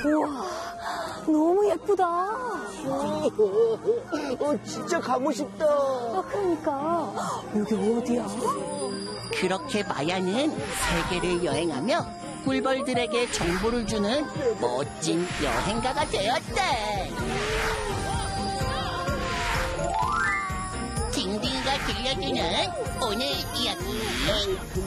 우와, 너무 예쁘다. 진짜 가고 싶다. 그러니까 여기 어디야? 그렇게 마야는 세계를 여행하며 꿀벌들에게 정보를 주는 멋진 여행가가 되었대. 딩딩이가 들려주는 오늘 이야기